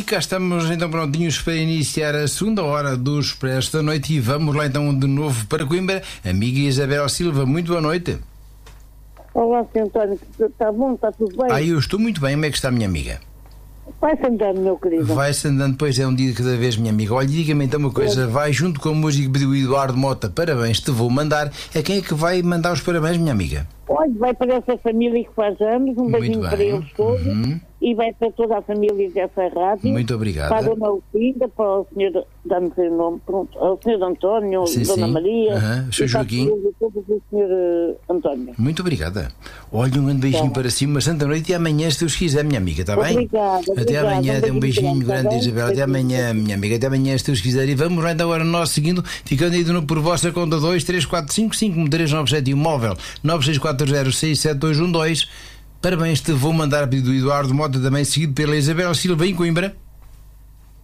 cá estamos então prontinhos para iniciar a segunda hora do Expresso da Noite e vamos lá então de novo para Coimbra. Amiga Isabel Silva, muito boa noite. Olá, Sr. António, está bom? Está tudo bem? Eu estou muito bem, como é que está a minha amiga? Vai-se andando, meu querido. Vai-se andando, pois é um dia de cada vez, minha amiga. Olha, diga-me então uma coisa, vai junto com a música do Eduardo Mota, parabéns, te vou mandar. A quem é que vai mandar os parabéns, minha amiga? Olha, vai para essa família que faz anos, um beijinho para eles todos, e vai para toda a família dessa rádio. Muito obrigada. Para a Dona Lucinda, para o Sr. dá-me o nome, pronto, ao Sr. Antônio, Sim, Dona sim. Maria, o Sr. Joaquim. E todo o Sr. António. Muito obrigada. Olha, um grande beijinho para si, uma santa noite e amanhã, se Deus quiser, minha amiga, está bem? Obrigada. Até amanhã, dê um beijinho grande, tá Isabel. Até amanhã, minha amiga, até amanhã, se Deus quiser. E vamos lá então agora no nosso seguindo, ficando aí de novo por vossa conta 2, 3, 4, 5, 5, 3, 9, 7 e o móvel 964067212. Parabéns, te vou mandar a pedido do Eduardo Mota, também seguido pela Isabel Silva em Coimbra.